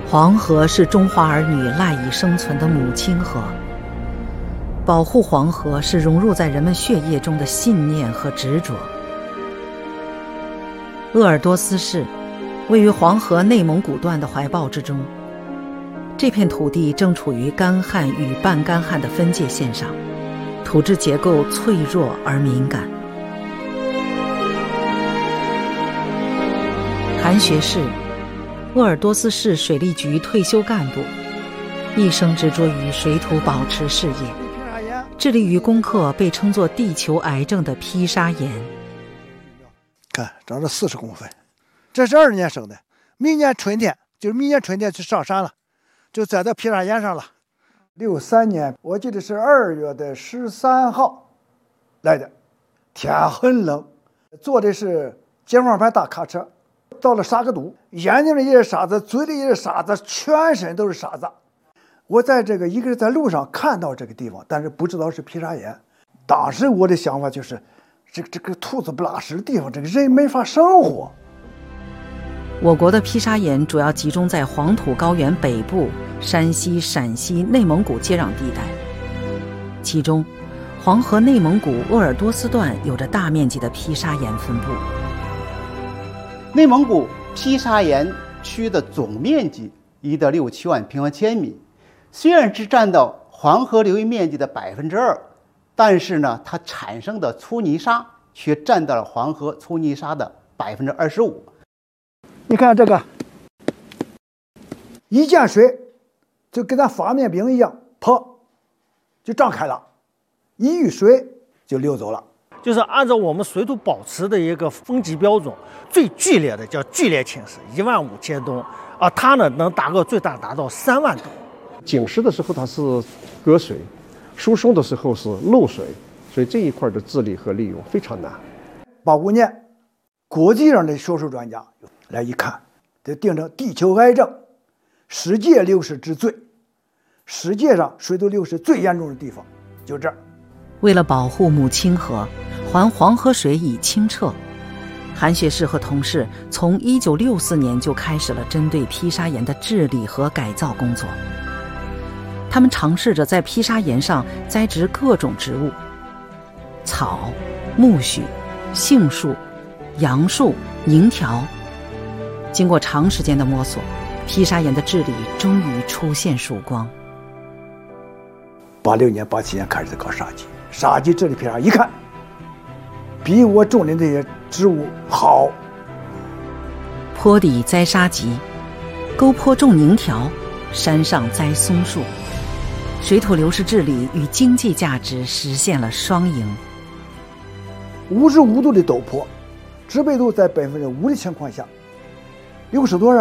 黄河是中华儿女赖以生存的母亲河，保护黄河是融入在人们血液中的信念和执着。鄂尔多斯市位于黄河内蒙古段的怀抱之中，这片土地正处于干旱与半干旱的分界线上，土质结构脆弱而敏感。韩学士，鄂尔多斯市水利局退休干部，一生执着于水土保持事业，致力于攻克被称作地球癌症的披沙岩。 看，长了40公分，这是20年生的，明年春天就上山了，就栽到披沙岩上了。63年，我记得是2月13号来的，天很冷，坐的是解放牌大卡车。到了沙格都，眼睛里也是沙子，嘴里也是沙子，全身都是沙子。我在这个一个人在路上看到这个地方，但是不知道是披沙岩。当时我的想法就是，这个兔子不拉屎的地方，这个人没法生活。 我国的披沙岩主要集中在黄土高原北部、山西、陕西、内蒙古接壤地带，其中，黄河内蒙古鄂尔多斯段有着大面积的披沙岩分布。 内蒙古披沙岩区的总面积1.67万平方千米，虽然只占到黄河流域面积的2%，但是呢，它产生的粗泥沙却占到了黄河粗泥沙的25%。 你看这个，一见水就跟咱发面饼一样，砰就张开了，一遇水就流走了。 就是按照我们水土保持的一个分级标准，最剧烈的叫剧烈侵蚀，15000吨啊，它呢能最大达到3万吨。 紧实的时候它是隔水，疏松的时候是漏水，所以这一块的治理和利用非常难。 85年，国际上的学术专家来一看，就定成地球癌症，世界流失之最，世界上水土流失最严重的地方就这儿。 为了保护母亲河，还黄河水以清澈，韩学士和同事从1964年就开始了针对披沙岩的治理和改造工作。他们尝试着在披沙岩上栽植各种植物，草、苜蓿、杏树、杨树、柠条。经过长时间的摸索，披沙岩的治理终于出现曙光。 86年、87年开始搞沙基，沙基治理披沙一看，比我种的那些植物好。 坡底栽沙棘，沟坡种柠条，山上栽松树，水土流失治理与经济价值实现了双赢。 55度的陡坡，植被度在5%的情况下，60多人